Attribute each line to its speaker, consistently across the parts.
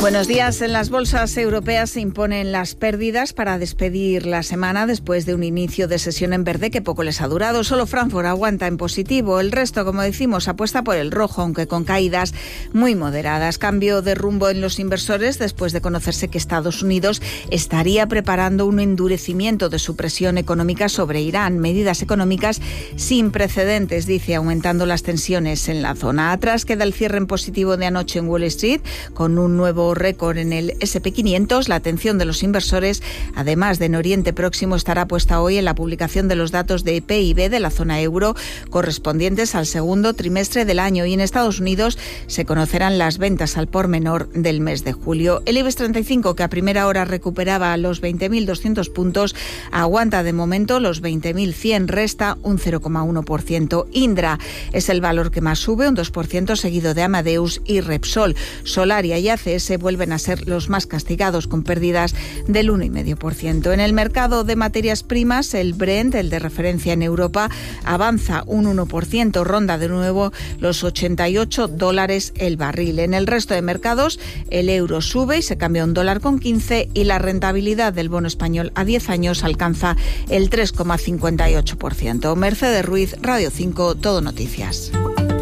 Speaker 1: Buenos días. En las bolsas europeas se imponen las pérdidas para despedir la semana después de un inicio de sesión en verde que poco les ha durado. Solo Frankfurt aguanta en positivo. El resto, como decimos, apuesta por el rojo, aunque con caídas muy moderadas. Cambio de rumbo en los inversores después de conocerse que Estados Unidos estaría preparando un endurecimiento de su presión económica sobre Irán. Medidas económicas sin precedentes, dice, aumentando las tensiones en la zona. Atrás queda el cierre en positivo de anoche en Wall Street, con un nuevo récord en el S&P 500. La atención de los inversores, además de en Oriente Próximo, estará puesta hoy en la publicación de los datos de PIB de la zona euro correspondientes al segundo trimestre del año, y en Estados Unidos se conocerán las ventas al por menor del mes de julio. El IBEX 35, que a primera hora recuperaba los 20.200 puntos, aguanta de momento los 20.100, resta un 0,1%. Indra es el valor que más sube, un 2%, seguido de Amadeus y Repsol. Solaria y ACS vuelven a ser los más castigados, con pérdidas del 1,5%. En el mercado de materias primas, el Brent, el de referencia en Europa, avanza un 1%, ronda de nuevo los $88 el barril. En el resto de mercados, el euro sube y se cambia $1,15 y la rentabilidad del bono español a 10 años alcanza el 3,58%. Mercedes Ruiz, Radio 5, Todo Noticias.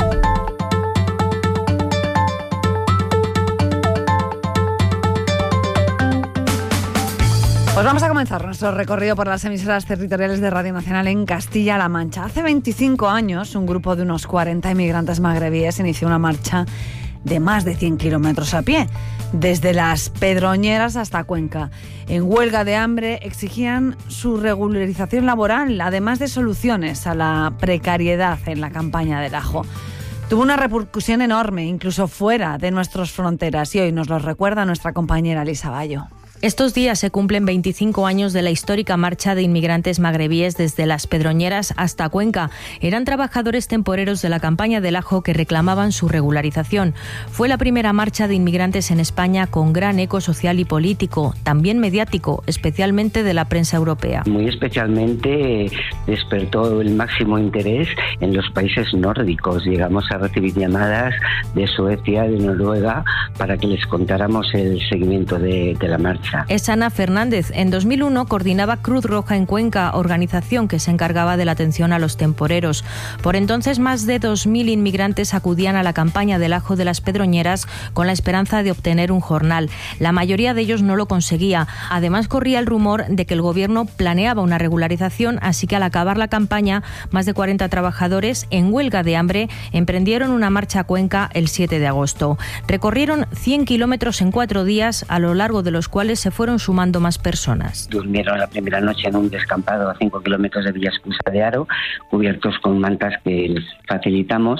Speaker 2: Pues vamos a comenzar nuestro recorrido por las emisoras territoriales de Radio Nacional en Castilla-La Mancha. Hace 25 años, un grupo de unos 40 inmigrantes magrebíes inició una marcha de más de 100 kilómetros a pie, desde Las Pedroñeras hasta Cuenca. En huelga de hambre exigían su regularización laboral, además de soluciones a la precariedad en la campaña del ajo. Tuvo una repercusión enorme, incluso fuera de nuestras fronteras, y hoy nos lo recuerda nuestra compañera Elisa Bayo.
Speaker 3: Estos días se cumplen 25 años de la histórica marcha de inmigrantes magrebíes desde Las Pedroñeras hasta Cuenca. Eran trabajadores temporeros de la campaña del ajo que reclamaban su regularización. Fue la primera marcha de inmigrantes en España con gran eco social y político, también mediático, especialmente de la prensa europea.
Speaker 4: Muy especialmente despertó el máximo interés en los países nórdicos. Llegamos a recibir llamadas de Suecia, de Noruega, para que les contáramos el seguimiento de la marcha.
Speaker 3: Es Ana Fernández. En 2001 coordinaba Cruz Roja en Cuenca, organización que se encargaba de la atención a los temporeros. Por entonces, más de 2.000 inmigrantes acudían a la campaña del ajo de Las Pedroñeras con la esperanza de obtener un jornal. La mayoría de ellos no lo conseguía. Además, corría el rumor de que el gobierno planeaba una regularización, así que al acabar la campaña, más de 40 trabajadores en huelga de hambre emprendieron una marcha a Cuenca el 7 de agosto. Recorrieron 100 kilómetros en 4 días, a lo largo de los cuales se fueron sumando más personas.
Speaker 4: Durmieron la primera noche en un descampado a 5 kilómetros de Villascusa de Haro, cubiertos con mantas que les facilitamos,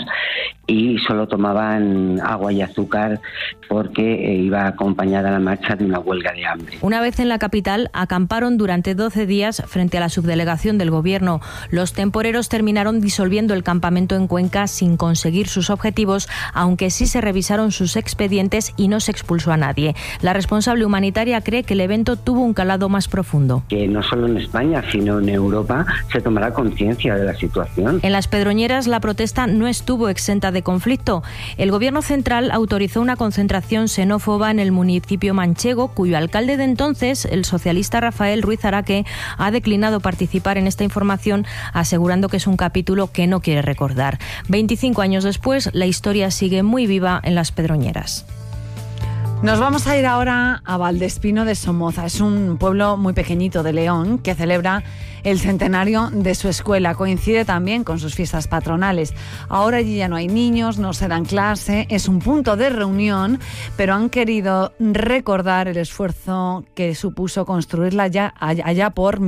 Speaker 4: y solo tomaban agua y azúcar porque iba acompañada la marcha de una huelga de hambre.
Speaker 3: Una vez en la capital, acamparon durante 12 días frente a la subdelegación del gobierno. Los temporeros terminaron disolviendo el campamento en Cuenca sin conseguir sus objetivos, aunque sí se revisaron sus expedientes y no se expulsó a nadie. La responsable humanitaria cree que el evento tuvo un calado más profundo.
Speaker 4: Que no solo en España, sino en Europa se tomará conciencia de la situación.
Speaker 3: En Las Pedroñeras la protesta no estuvo exenta de conflicto. El gobierno central autorizó una concentración xenófoba en el municipio manchego, cuyo alcalde de entonces, el socialista Rafael Ruiz Araque, ha declinado participar en esta información, asegurando que es un capítulo que no quiere recordar. 25 años después, la historia sigue muy viva en Las Pedroñeras.
Speaker 2: Nos vamos a ir ahora a Valdespino de Somoza. Es un pueblo muy pequeñito de León que celebra el centenario de su escuela. Coincide también con sus fiestas patronales. Ahora allí ya no hay niños, no se dan clase, es un punto de reunión, pero han querido recordar el esfuerzo que supuso construirla allá por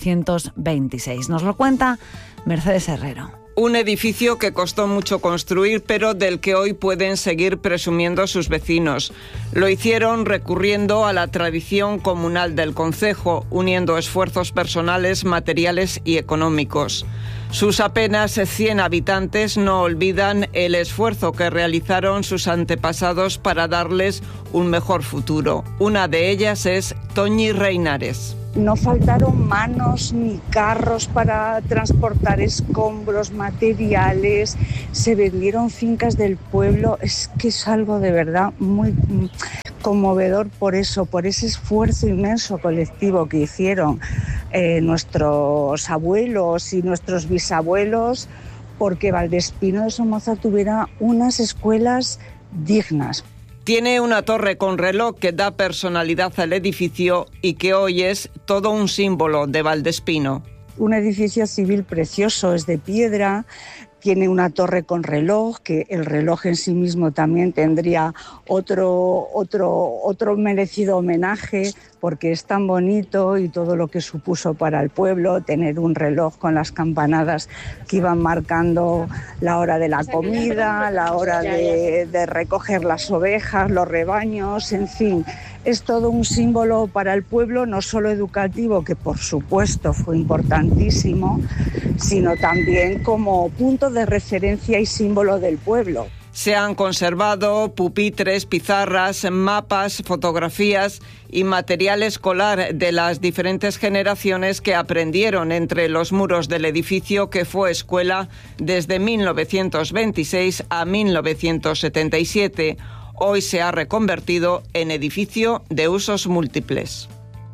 Speaker 2: 1926. Nos lo cuenta Mercedes Herrero.
Speaker 5: Un edificio que costó mucho construir, pero del que hoy pueden seguir presumiendo sus vecinos. Lo hicieron recurriendo a la tradición comunal del concejo, uniendo esfuerzos personales, materiales y económicos. Sus apenas 100 habitantes no olvidan el esfuerzo que realizaron sus antepasados para darles un mejor futuro. Una de ellas es Toñi Reinares.
Speaker 6: No faltaron manos ni carros para transportar escombros, materiales, se vendieron fincas del pueblo. Es que es algo de verdad muy conmovedor por eso, por ese esfuerzo inmenso colectivo que hicieron nuestros abuelos y nuestros bisabuelos, porque Valdespino de Somoza tuviera unas escuelas dignas.
Speaker 5: Tiene una torre con reloj que da personalidad al edificio y que hoy es todo un símbolo de Valdespino.
Speaker 6: Un edificio civil precioso, es de piedra, tiene una torre con reloj, que el reloj en sí mismo también tendría otro merecido homenaje, porque es tan bonito y todo lo que supuso para el pueblo tener un reloj con las campanadas que iban marcando la hora de la comida, la hora de recoger las ovejas, los rebaños, en fin. Es todo un símbolo para el pueblo, no solo educativo, que por supuesto fue importantísimo, sino también como punto de referencia y símbolo del pueblo.
Speaker 5: Se han conservado pupitres, pizarras, mapas, fotografías y material escolar de las diferentes generaciones que aprendieron entre los muros del edificio que fue escuela desde 1926 a 1977. Hoy se ha reconvertido en edificio de usos múltiples.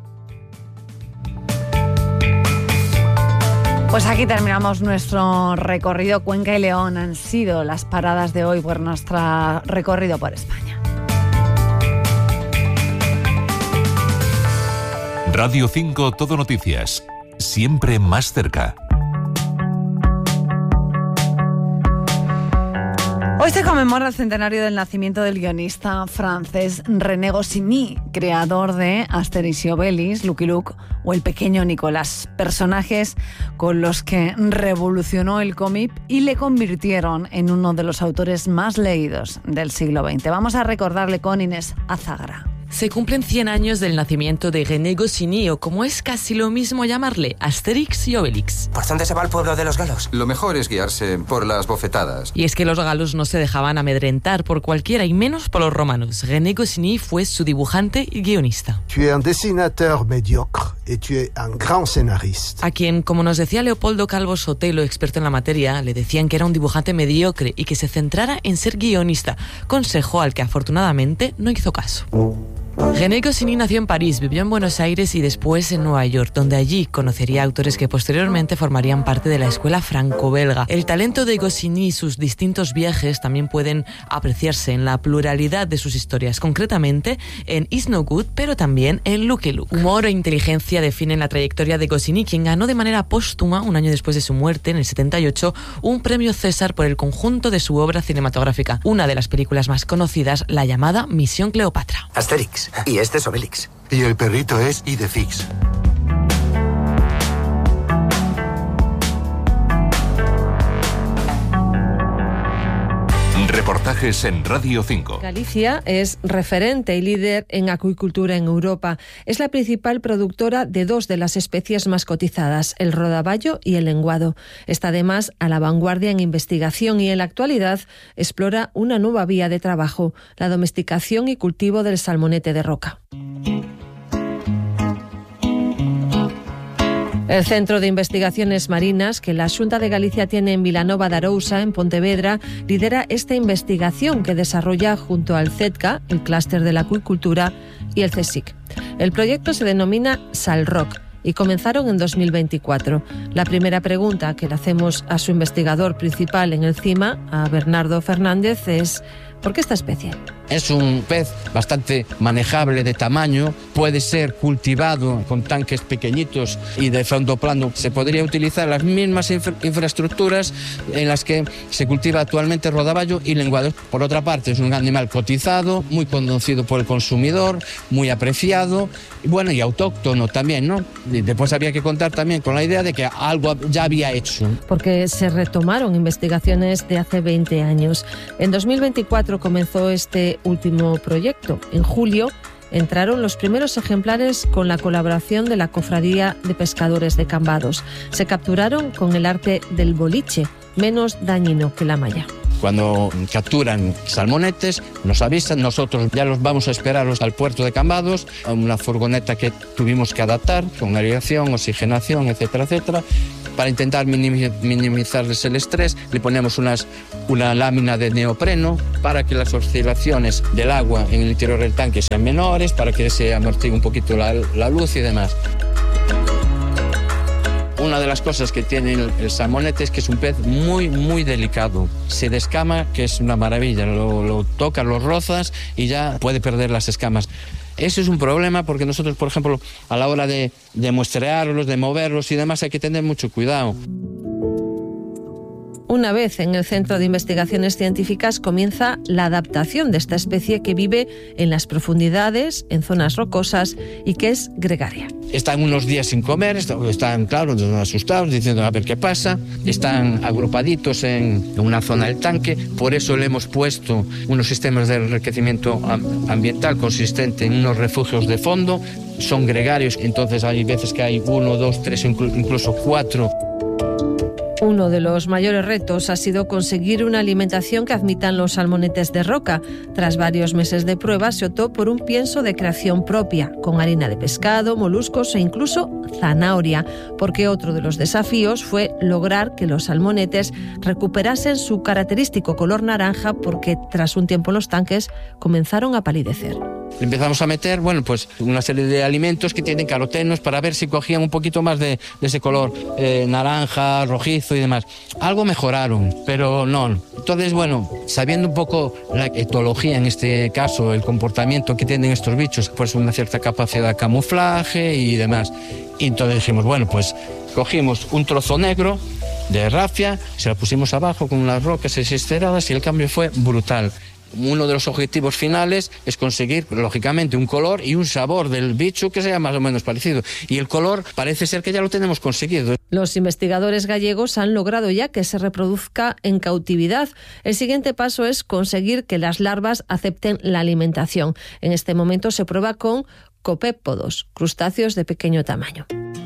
Speaker 2: Pues aquí terminamos nuestro recorrido. Cuenca y León han sido las paradas de hoy por nuestro recorrido por España.
Speaker 7: Radio 5 Todo Noticias. Siempre más cerca.
Speaker 2: Hoy se conmemora el centenario del nacimiento del guionista francés René Goscinny, creador de Asterix y Obelix, Lucky Luke o El pequeño Nicolás, personajes con los que revolucionó el cómic y le convirtieron en uno de los autores más leídos del siglo XX. Vamos a recordarle con Inés Azagra.
Speaker 8: Se cumplen 100 años del nacimiento de René Goscinny, o como es casi lo mismo llamarle, Asterix y Obelix.
Speaker 9: ¿Por dónde se va el pueblo de los galos?
Speaker 10: Lo mejor es guiarse por las bofetadas.
Speaker 8: Y es que los galos no se dejaban amedrentar por cualquiera, y menos por los romanos. René Goscinny fue su dibujante y guionista.
Speaker 11: Tu es un dessinateur médiocre y tu es un gran scénariste.
Speaker 8: A quien, como nos decía Leopoldo Calvo Sotelo, experto en la materia, le decían que era un dibujante mediocre y que se centrara en ser guionista, consejo al que afortunadamente no hizo caso. René Goscinny nació en París, vivió en Buenos Aires y después en Nueva York, donde allí conocería autores que posteriormente formarían parte de la escuela franco-belga. El talento de Goscinny y sus distintos viajes también pueden apreciarse en la pluralidad de sus historias, concretamente en It's No Good, pero también en Lucky Luke. Humor e inteligencia definen la trayectoria de Goscinny, quien ganó de manera póstuma, un año después de su muerte, en el 78, un premio César por el conjunto de su obra cinematográfica. Una de las películas más conocidas, la llamada Misión Cleopatra.
Speaker 9: Asterix. Y este es Obelix.
Speaker 12: Y el perrito es Idefix.
Speaker 7: Reportajes en Radio 5.
Speaker 13: Galicia es referente y líder en acuicultura en Europa. Es la principal productora de dos de las especies más cotizadas, el rodaballo y el lenguado. Está además a la vanguardia en investigación y en la actualidad explora una nueva vía de trabajo, la domesticación y cultivo del salmonete de roca. El Centro de Investigaciones Marinas, que la Xunta de Galicia tiene en Vilanova de Arousa, en Pontevedra, lidera esta investigación que desarrolla junto al CETCA, el Clúster de la Acuicultura, y el CSIC. El proyecto se denomina SalRock y comenzaron en 2024. La primera pregunta que le hacemos a su investigador principal en el CIMA, a Bernardo Fernández, es ¿por qué esta especie?
Speaker 14: Es un pez bastante manejable de tamaño, puede ser cultivado con tanques pequeñitos y de fondo plano. Se podría utilizar las mismas infraestructuras en las que se cultiva actualmente rodaballo y lenguado. Por otra parte, es un animal cotizado, muy conocido por el consumidor, muy apreciado y bueno, y autóctono también, ¿no? Y después había que contar también con la idea de que algo ya había hecho.
Speaker 13: Porque se retomaron investigaciones de hace 20 años. En 2024 comenzó este último proyecto. En julio entraron los primeros ejemplares con la colaboración de la Cofradía de Pescadores de Cambados. Se capturaron con el arte del boliche, menos dañino que la malla.
Speaker 14: Cuando capturan salmonetes, nos avisan, nosotros ya los vamos a esperar al puerto de Cambados, a una furgoneta que tuvimos que adaptar con aireación, oxigenación, etcétera, etcétera. Para intentar minimizarles el estrés, le ponemos una lámina de neopreno para que las oscilaciones del agua en el interior del tanque sean menores, para que se amortigue un poquito la luz y demás. Una de las cosas que tiene el salmonete es que es un pez muy, muy delicado. Se descama, que es una maravilla. Lo tocas, lo rozas y ya puede perder las escamas. Eso es un problema porque nosotros, por ejemplo, a la hora de muestrearlos, de moverlos y demás, hay que tener mucho cuidado.
Speaker 13: Una vez en el Centro de Investigaciones Científicas comienza la adaptación de esta especie que vive en las profundidades, en zonas rocosas y que es gregaria.
Speaker 14: Están unos días sin comer, están, claro, asustados, diciendo a ver qué pasa. Están agrupaditos en una zona del tanque, por eso le hemos puesto unos sistemas de enriquecimiento ambiental consistente en unos refugios de fondo. Son gregarios, entonces hay veces que hay 1, 2, 3, incluso 4.
Speaker 13: Uno de los mayores retos ha sido conseguir una alimentación que admitan los salmonetes de roca. Tras varios meses de pruebas se optó por un pienso de creación propia, con harina de pescado, moluscos e incluso zanahoria, porque otro de los desafíos fue lograr que los salmonetes recuperasen su característico color naranja, porque tras un tiempo en los tanques comenzaron a palidecer.
Speaker 14: Empezamos a meter, pues una serie de alimentos que tienen carotenos para ver si cogían un poquito más de ese color naranja, rojizo y demás. Algo mejoraron, pero no. Entonces, sabiendo un poco la etología, en este caso, el comportamiento que tienen estos bichos, pues una cierta capacidad de camuflaje y demás. Y entonces dijimos, cogimos un trozo negro de rafia, se la pusimos abajo con unas rocas esisteradas y el cambio fue brutal. Uno de los objetivos finales es conseguir, lógicamente, un color y un sabor del bicho que sea más o menos parecido. Y el color parece ser que ya lo tenemos conseguido.
Speaker 13: Los investigadores gallegos han logrado ya que se reproduzca en cautividad. El siguiente paso es conseguir que las larvas acepten la alimentación. En este momento se prueba con copépodos, crustáceos de pequeño tamaño.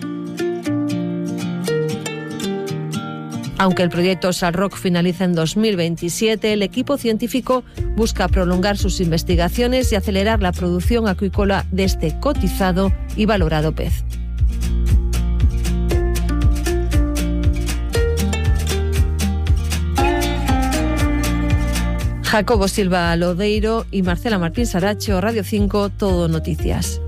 Speaker 13: Aunque el proyecto SalRock finaliza en 2027, el equipo científico busca prolongar sus investigaciones y acelerar la producción acuícola de este cotizado y valorado pez. Jacobo Silva Lodeiro y Marcela Martín Saracho, Radio 5, Todo Noticias.